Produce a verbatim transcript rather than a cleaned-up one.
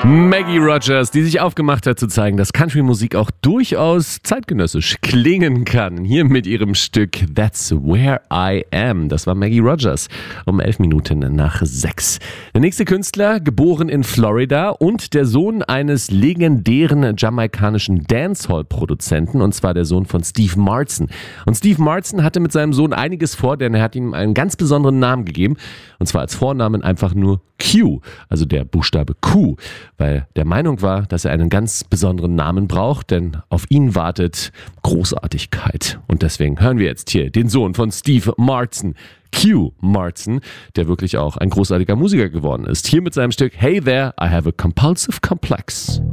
Maggie Rogers, die sich aufgemacht hat zu zeigen, dass Country-Musik auch durchaus zeitgenössisch klingen kann. Hier mit ihrem Stück That's Where I Am. Das war Maggie Rogers um elf Minuten nach sechs. Der nächste Künstler, geboren in Florida und der Sohn eines legendären jamaikanischen Dancehall-Produzenten, und zwar der Sohn von Steve Martin. Und Steve Martin hatte mit seinem Sohn einiges vor, denn er hat ihm einen ganz besonderen Namen gegeben, und zwar als Vornamen einfach nur Q, also der Buchstabe Q, weil der Meinung war, dass er einen ganz besonderen Namen braucht, denn auf ihn wartet Großartigkeit. Und deswegen hören wir jetzt hier den Sohn von Steve Martin, Q Martin, der wirklich auch ein großartiger Musiker geworden ist. Hier mit seinem Stück Hey There, I Have a Compulsive Complex.